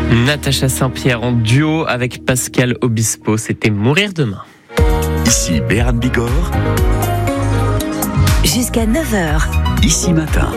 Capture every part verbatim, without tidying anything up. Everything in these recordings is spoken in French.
Natacha Saint-Pierre en duo avec Pascal Obispo, c'était Mourir demain. Ici Béarn Bigorre. Jusqu'à neuf heures. Ici Matin.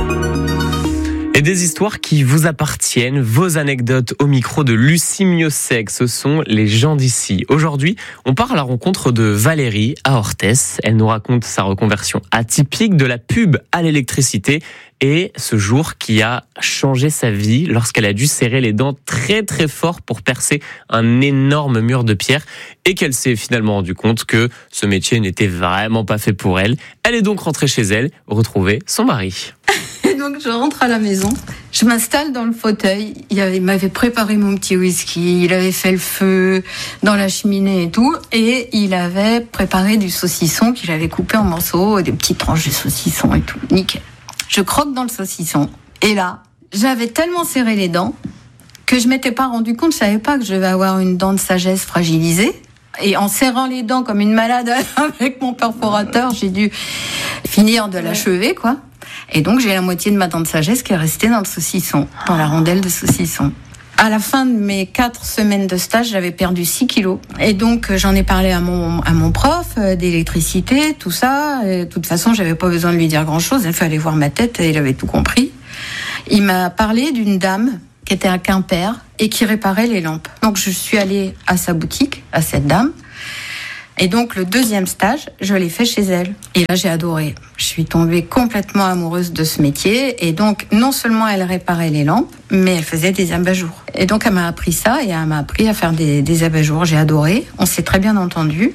Et des histoires qui vous appartiennent, vos anecdotes au micro de Lucie Miosec, ce sont les gens d'ici. Aujourd'hui, on part à la rencontre de Valérie à Orthès. Elle nous raconte sa reconversion atypique de la pub à l'électricité et ce jour qui a changé sa vie lorsqu'elle a dû serrer les dents très très fort pour percer un énorme mur de pierre et qu'elle s'est finalement rendu compte que ce métier n'était vraiment pas fait pour elle. Elle est donc rentrée chez elle, retrouver son mari. Et donc je rentre à la maison, je m'installe dans le fauteuil, il, avait, il m'avait préparé mon petit whisky, il avait fait le feu dans la cheminée et tout, et il avait préparé du saucisson qu'il avait coupé en morceaux, des petites tranches de saucisson et tout, nickel. Je croque dans le saucisson, et là, j'avais tellement serré les dents que je m'étais pas rendu compte, je savais pas que je devais avoir une dent de sagesse fragilisée. Et en serrant les dents comme une malade avec mon perforateur, j'ai dû finir de l'achever, quoi. Et donc, j'ai la moitié de ma dent de sagesse qui est restée dans le saucisson, dans la rondelle de saucisson. À la fin de mes quatre semaines de stage, j'avais perdu six kilos. Et donc, j'en ai parlé à mon, à mon prof euh, d'électricité, tout ça. Et de toute façon, j'avais pas besoin de lui dire grand-chose. Il fallait voir ma tête et il avait tout compris. Il m'a parlé d'une dame qui était à Quimper et qui réparait les lampes. Donc, je suis allée à sa boutique, à cette dame. Et donc, le deuxième stage, je l'ai fait chez elle. Et là, j'ai adoré. Je suis tombée complètement amoureuse de ce métier. Et donc, non seulement elle réparait les lampes, mais elle faisait des abat-jours. Et donc, elle m'a appris ça et elle m'a appris à faire des, des abat-jours. J'ai adoré. On s'est très bien entendu.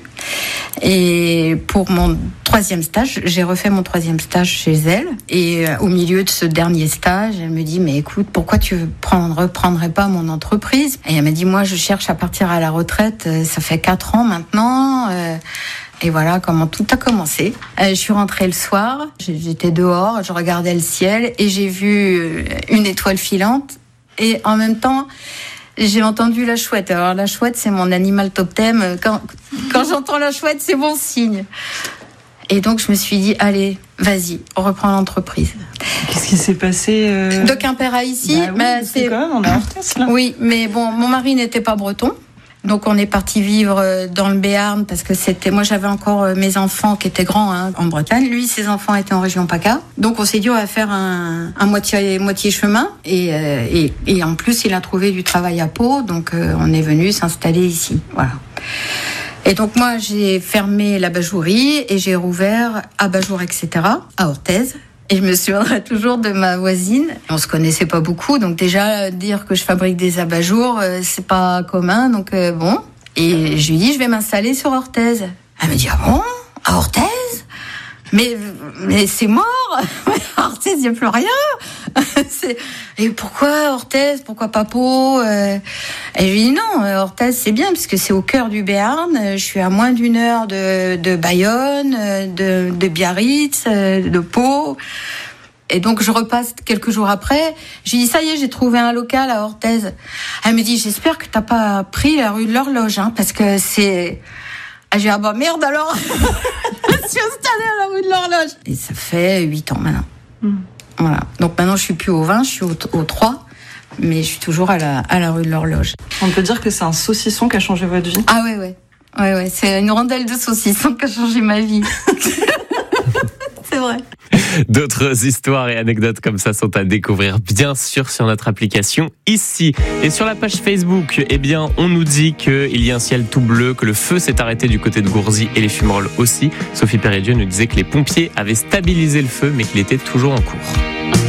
Et pour mon troisième stage, j'ai refait mon troisième stage chez elle. Et euh, au milieu de ce dernier stage, elle me dit, mais écoute, pourquoi tu ne reprendrais pas mon entreprise? Et elle m'a dit, moi, je cherche à partir à la retraite. Ça fait quatre ans maintenant. Euh, et voilà comment tout a commencé. Euh, je suis rentrée le soir. J'étais dehors, je regardais le ciel et j'ai vu une étoile filante. Et en même temps, j'ai entendu la chouette. Alors la chouette, c'est mon animal totem. Quand, quand j'entends la chouette, c'est bon signe. Et donc je me suis dit, allez, vas-y, on reprend l'entreprise. Qu'est-ce qui s'est passé euh... De Quimper à ici, bah oui, bah, c'est quand même, on est en Orthès, là. Oui, mais bon, mon mari n'était pas breton. Donc on est parti vivre dans le Béarn parce que c'était, moi j'avais encore mes enfants qui étaient grands hein, en Bretagne. Lui, ses enfants étaient en région PACA. Donc on s'est dit on va faire un, un moitié moitié chemin et, euh, et et en plus il a trouvé du travail à Pau, donc euh, on est venu s'installer ici. Voilà. Et donc moi j'ai fermé l'abat-jouerie et j'ai rouvert Abat-jour et cetera à Orthès. Et je me souviendrai toujours de ma voisine. On se connaissait pas beaucoup, donc déjà dire que je fabrique des abat-jours, euh, c'est pas commun, donc euh, bon. Et je lui dis, je vais m'installer sur Orthès. Elle me dit, ah bon, à Orthès? Mais mais c'est mort. À Orthès, il y a plus rien. c'est... Et pourquoi Orthès? Pourquoi pas Pau? euh... Et je lui dis non, Orthès c'est bien parce que c'est au cœur du Béarn. Je suis à moins d'une heure de, de Bayonne, de, de Biarritz, de Pau. Et donc je repasse quelques jours après. Je lui dis ça y est, j'ai trouvé un local à Orthès. Elle me dit j'espère que t'as pas pris la rue de l'Horloge, hein, parce que c'est. Ah, j'ai dit ah bah merde alors. Je suis installée à la rue de l'Horloge. Et ça fait huit ans maintenant. Mmh. Voilà. Donc maintenant je suis plus au vingt, je suis au, au trois, mais je suis toujours à la, à la rue de l'Horloge. On peut dire que c'est un saucisson qui a changé votre vie? Ah ouais, ouais. Ouais, ouais. C'est une rondelle de saucisson qui a changé ma vie. C'est vrai. D'autres histoires et anecdotes comme ça sont à découvrir bien sûr sur notre application ici. Et sur la page Facebook, eh bien, on nous dit qu'il y a un ciel tout bleu, que le feu s'est arrêté du côté de Gourzy et les fumerolles aussi. Sophie Pérédieu nous disait que les pompiers avaient stabilisé le feu mais qu'il était toujours en cours.